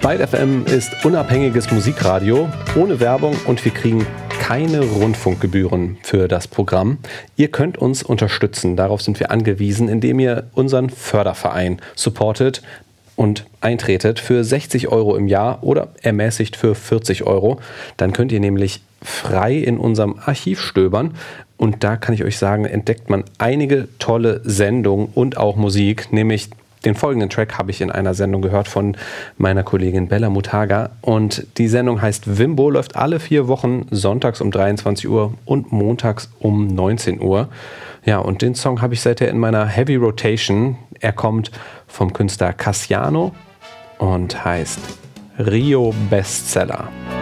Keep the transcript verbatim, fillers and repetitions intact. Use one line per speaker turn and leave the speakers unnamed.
Byte F M ist unabhängiges Musikradio, ohne Werbung, und wir kriegen keine Rundfunkgebühren für das Programm. Ihr könnt uns unterstützen, darauf sind wir angewiesen, indem ihr unseren Förderverein supportet und eintretet für sechzig Euro im Jahr oder ermäßigt für vierzig Euro. Dann könnt ihr nämlich frei in unserem Archiv stöbern. Und da kann ich euch sagen, entdeckt man einige tolle Sendungen und auch Musik, nämlich den folgenden Track habe ich in einer Sendung gehört von meiner Kollegin Bella Mutaga. Und die Sendung heißt Wimbo, läuft alle vier Wochen sonntags um dreiundzwanzig Uhr und montags um neunzehn Uhr. Ja, und den Song habe ich seither in meiner Heavy Rotation. Er kommt vom Künstler Cassiano und heißt Rio Bestseller.